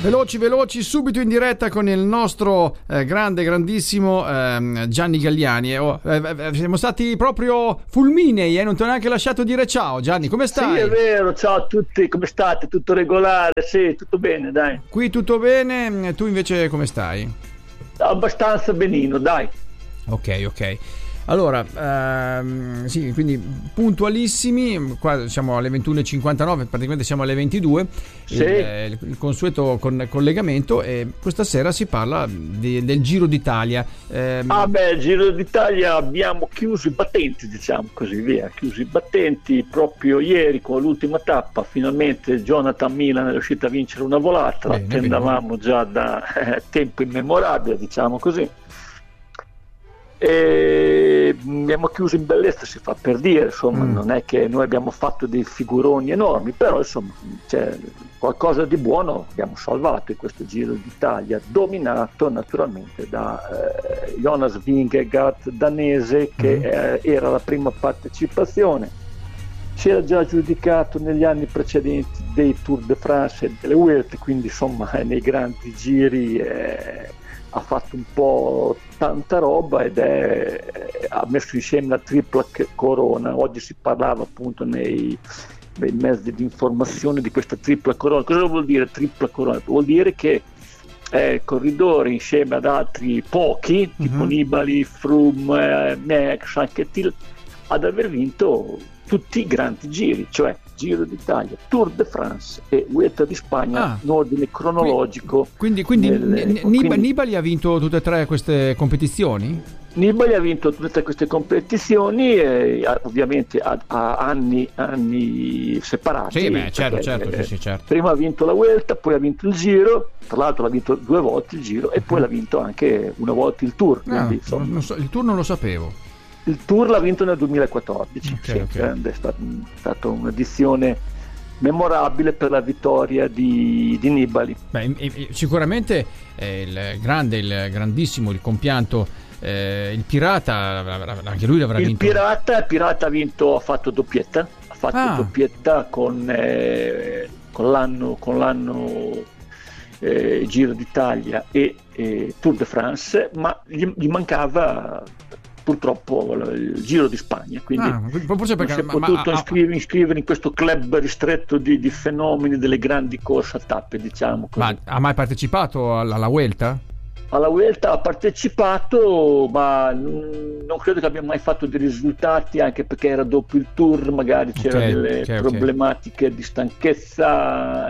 Veloci, subito in diretta con il nostro grandissimo Gianni Galliani. Siamo stati proprio fulminei, non ti ho neanche lasciato dire ciao. Gianni, come stai? Sì, è vero, ciao a tutti, come state? Tutto regolare? Sì, tutto bene, dai. Qui tutto bene, tu invece come stai? Abbastanza benino, dai. Ok. Allora, sì, quindi puntualissimi, qua siamo alle 21.59, praticamente siamo alle 22, sì. il consueto collegamento, e questa sera si parla del Giro d'Italia. Il Giro d'Italia abbiamo chiuso i battenti, diciamo così, chiuso i battenti proprio ieri con l'ultima tappa, finalmente Jonathan Milan è riuscito a vincere una volata, l'attendavamo già da tempo immemorabile, diciamo così. E abbiamo chiuso in bellezza, si fa per dire, insomma, non è che noi abbiamo fatto dei figuroni enormi, però insomma c'è qualcosa di buono abbiamo salvato in questo Giro d'Italia, dominato naturalmente da Jonas Vingegaard, danese, che era la prima partecipazione. Si era già giudicato negli anni precedenti dei Tour de France e delle Vuelta, quindi insomma nei grandi giri ha fatto un po' tanta roba ed ha messo insieme la tripla corona. Oggi si parlava appunto nei mezzi di informazione di questa tripla corona. Cosa vuol dire tripla corona? Vuol dire che è il corridore insieme ad altri pochi, tipo Nibali, Froome, Merckx, anche Thiel, ad aver vinto tutti i grandi giri, cioè Giro d'Italia, Tour de France e Vuelta di Spagna in ordine cronologico. Quindi Nibali ha vinto tutte e tre queste competizioni? Nibali ha vinto tutte queste competizioni, ovviamente a anni separati. Sì, certo. Prima ha vinto la Vuelta, poi ha vinto il Giro, tra l'altro l'ha vinto 2 volte il Giro e poi l'ha vinto anche una volta il Tour. Quindi, il Tour non lo sapevo. Il Tour l'ha vinto nel 2014, okay. È stata un'edizione memorabile per la vittoria di Nibali. Sicuramente il grandissimo, il compianto, il Pirata, anche lui l'avrà vinto. Il Pirata ha fatto doppietta, con l'anno Giro d'Italia e Tour de France, ma gli mancava purtroppo il Giro di Spagna, quindi forse perché non si è potuto iscrivere in questo club ristretto di fenomeni delle grandi corse a tappe, diciamo così. Ma ha mai partecipato alla Vuelta? Alla Vuelta ha partecipato, ma non credo che abbia mai fatto dei risultati, anche perché era dopo il Tour, magari c'erano delle problematiche di stanchezza,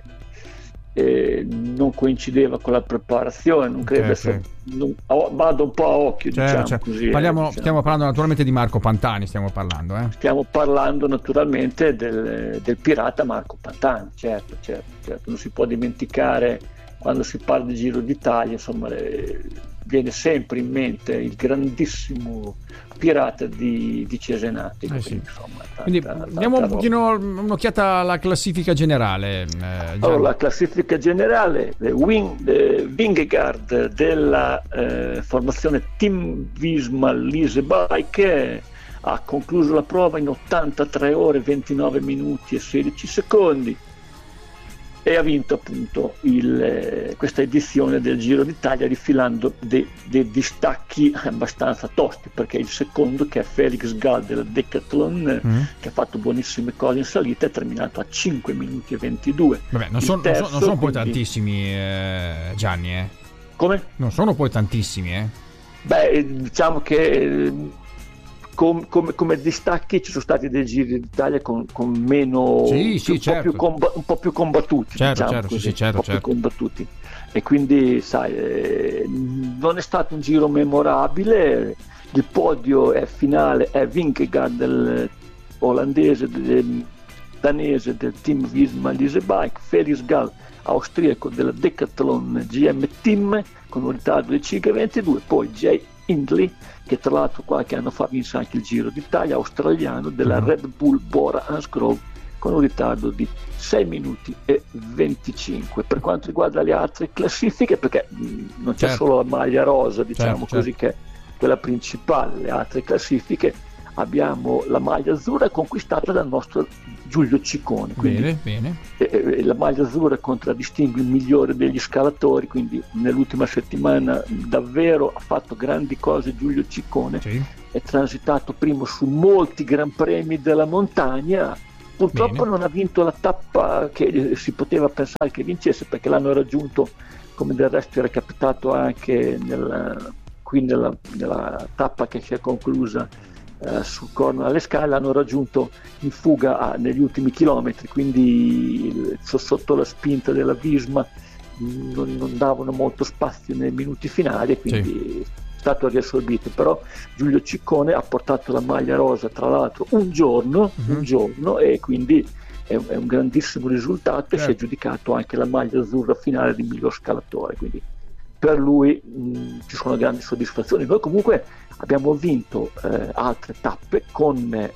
non coincideva con la preparazione, non credo. Vado un po' a occhio, così. Stiamo parlando naturalmente di Marco Pantani, stiamo parlando naturalmente del Pirata Marco Pantani, certo, non si può dimenticare, quando si parla di Giro d'Italia, insomma, viene sempre in mente il grandissimo Pirata di Cesenati. Quindi diamo un pochino un'occhiata alla classifica generale. Allora, la classifica generale, Vingegaard della formazione Team Visma Lise Bike ha concluso la prova in 83 ore, 29 minuti e 16 secondi. E ha vinto appunto questa edizione del Giro d'Italia, rifilando dei distacchi abbastanza tosti, perché il secondo, che è Felix Gall della Decathlon, che ha fatto buonissime cose in salita, è terminato a 5 minuti e 22. Vabbè, non sono poi tantissimi, Gianni, Come? Non sono poi tantissimi, diciamo che come distacchi ci sono stati dei Giri d'Italia con meno, un po' più combattuti, più combattuti, e quindi non è stato un giro memorabile. Il podio finale è Vingegaard, del olandese, danese del Team Visma Lise Bike, Felix Gall austriaco della Decathlon GM Team con un ritardo di 5:22, poi Jay Hindley, che tra l'altro qualche anno fa vinse anche il Giro d'Italia, australiano, della Red Bull Bora Hansgrohe, con un ritardo di 6 minuti e 25. Per quanto riguarda le altre classifiche, perché non c'è solo la maglia rosa, così, che è quella principale, le altre classifiche, abbiamo la maglia azzurra conquistata dal nostro Giulio Ciccone. Quindi, bene. La maglia azzurra contraddistingue il migliore degli scalatori, quindi nell'ultima settimana davvero ha fatto grandi cose Giulio Ciccone, Sì. è transitato primo su molti gran premi della montagna. Purtroppo non ha vinto la tappa che si poteva pensare che vincesse, perché l'hanno raggiunto, come del resto era capitato anche qui nella tappa che si è conclusa sul Corno alle Scale, l'hanno raggiunto in fuga negli ultimi chilometri, quindi sotto la spinta della Visma non davano molto spazio nei minuti finali, e quindi è stato riassorbito. Però Giulio Ciccone ha portato la maglia rosa, tra l'altro un giorno, e quindi è un grandissimo risultato, e si è giudicato anche la maglia azzurra finale di miglior scalatore, quindi per lui ci sono grandi soddisfazioni. Noi comunque abbiamo vinto altre tappe con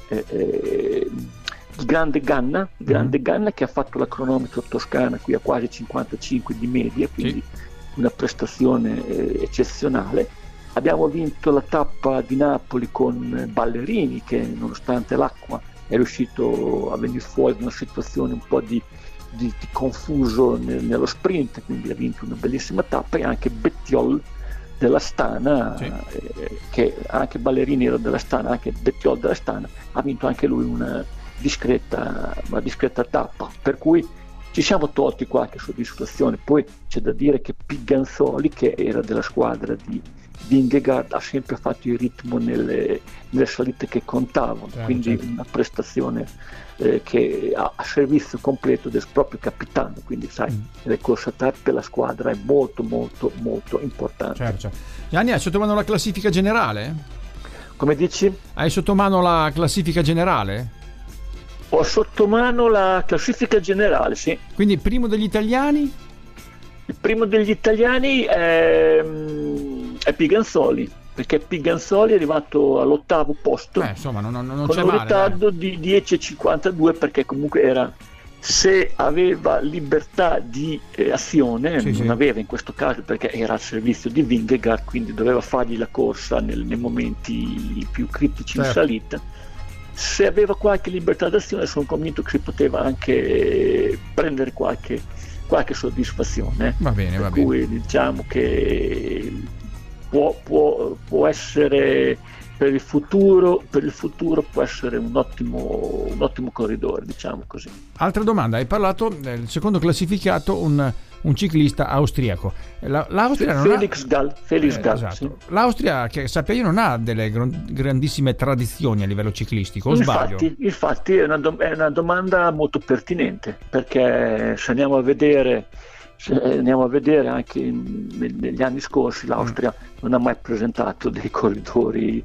il Grande Ganna, che ha fatto la cronometro toscana qui a quasi 55 di media, quindi una prestazione eccezionale. Abbiamo vinto la tappa di Napoli con Ballerini, che nonostante l'acqua è riuscito a venire fuori da una situazione un po' di confuso nello sprint, quindi ha vinto una bellissima tappa. E anche Bettiol dell'Astana, che anche Ballerini era dell'Astana, anche Bettiol dell'Astana ha vinto anche lui una discreta tappa, per cui ci siamo tolti qualche soddisfazione. Poi c'è da dire che Piganzoli, che era della squadra di Vingegaard, ha sempre fatto il ritmo nelle salite che contavano, quindi una prestazione che ha a servizio completo del proprio capitano, quindi sai, nelle corse a tappe la squadra è molto molto molto importante. Certo. Gianni, hai sotto mano la classifica generale? Come dici? Hai sotto mano la classifica generale? Ho sotto mano la classifica generale, sì. Quindi primo degli italiani? Il primo degli italiani è Piganzoli, perché Piganzoli è arrivato all'ottavo posto, insomma non con c'è un male, ritardo di 10,52, perché comunque era, se aveva libertà di azione, non aveva in questo caso, perché era al servizio di Vingegaard, quindi doveva fargli la corsa nei momenti più critici in salita. Se aveva qualche libertà d'azione, sono convinto che si poteva anche prendere qualche soddisfazione. Va bene. Cui diciamo che può essere per il futuro può essere un ottimo corridore, diciamo così. Altra domanda, hai parlato del secondo classificato, un ciclista austriaco. L'Austria non Felix Gall. Esatto. Sì. L'Austria, che sappia io, non ha delle grandissime tradizioni a livello ciclistico, o sbaglio? Infatti è una domanda molto pertinente, perché se andiamo a vedere anche negli anni scorsi, l'Austria non ha mai presentato dei corridori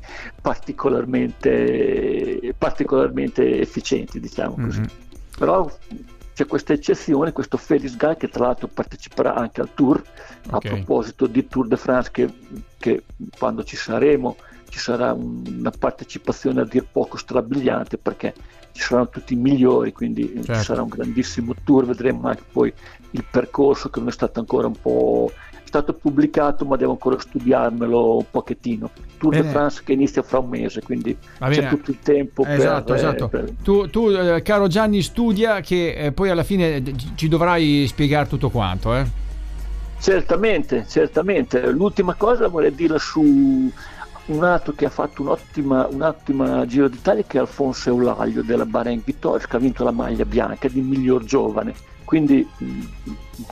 particolarmente efficienti, diciamo così. Però c'è questa eccezione, questo Felix Gall, che tra l'altro parteciperà anche al Tour. A proposito di Tour de France, che quando ci saremo ci sarà una partecipazione a dir poco strabiliante, perché ci saranno tutti i migliori, quindi ci sarà un grandissimo tour. Vedremo anche poi il percorso, che non è stato ancora è stato pubblicato, ma devo ancora studiarmelo un pochettino. Tour de France che inizia fra un mese, quindi c'è tutto il tempo. Esatto. Tu caro Gianni, studia, che poi alla fine ci dovrai spiegare tutto quanto. Certamente. L'ultima cosa vorrei dirla su un altro che ha fatto un'ottima Giro d'Italia, che è Alfonso Eulaglio della Bahrain Victorious, che ha vinto la maglia bianca di miglior giovane, quindi un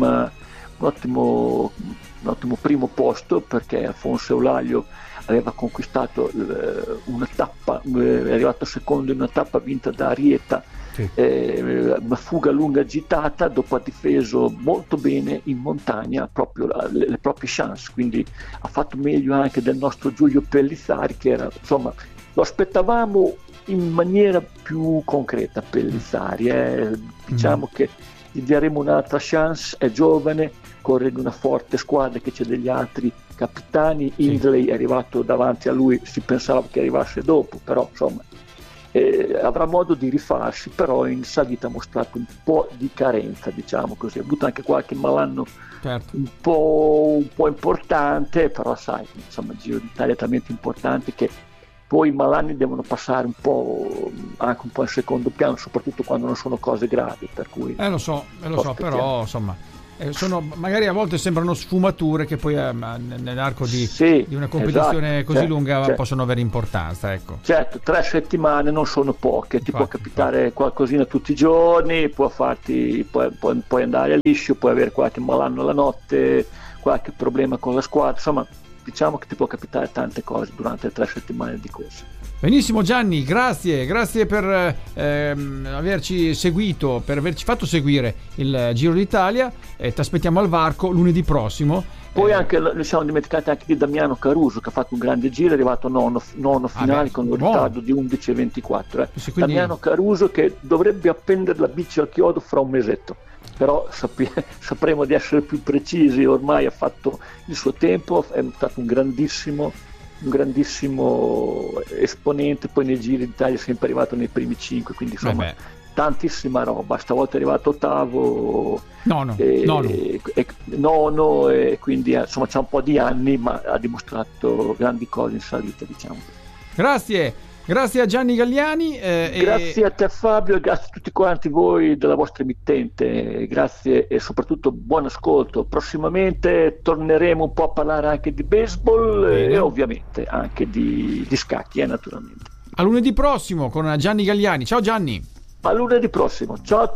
ottimo primo posto, perché Alfonso Eulaglio aveva conquistato una tappa, è arrivato secondo in una tappa vinta da Arieta, una fuga lunga agitata, dopo ha difeso molto bene in montagna proprio le proprie chance, quindi ha fatto meglio anche del nostro Giulio Pellizzari, che era, insomma, lo aspettavamo in maniera più concreta. Pellizzari, diciamo che gli daremo un'altra chance, è giovane, corre in una forte squadra che c'è degli altri capitani. Hindley è arrivato davanti a lui, si pensava che arrivasse dopo, però insomma avrà modo di rifarsi, però in salita ha mostrato un po' di carenza, diciamo così, ha avuto anche qualche malanno un po' importante, però sai, insomma, il Giro d'Italia è talmente importante che poi i malanni devono passare anche un po' in secondo piano, soprattutto quando non sono cose gravi, per cui lo so, però insomma magari a volte sembrano sfumature che poi nell'arco di una competizione così lunga possono avere importanza, ecco. Certo, 3 settimane non sono poche, ti può capitare qualcosina tutti i giorni, puoi andare a liscio, puoi avere qualche malanno la notte, qualche problema con la squadra, insomma diciamo che ti può capitare tante cose durante le 3 settimane di corsa. Benissimo Gianni, grazie per averci seguito, per averci fatto seguire il Giro d'Italia, ti aspettiamo al varco lunedì prossimo. Poi anche ne siamo dimenticati anche di Damiano Caruso, che ha fatto un grande giro, è arrivato nono finale con un ritardo di 11:24. Quindi... Damiano Caruso che dovrebbe appendere la bici al chiodo fra un mesetto, però sapremo di essere più precisi, ormai ha fatto il suo tempo, è stato un grandissimo esponente, poi nei Giri d'Italia è sempre arrivato nei primi 5, quindi insomma tantissima roba. Stavolta è arrivato ottavo, nono, e quindi insomma c'ha un po' di anni, ma ha dimostrato grandi cose in salita, diciamo. Grazie a Gianni Galliani. Grazie a te Fabio, e grazie a tutti quanti voi della vostra emittente, grazie e soprattutto buon ascolto. Prossimamente torneremo un po' a parlare anche di baseball e ovviamente anche di scacchi, naturalmente. A lunedì prossimo con Gianni Galliani. Ciao Gianni. A lunedì prossimo, ciao.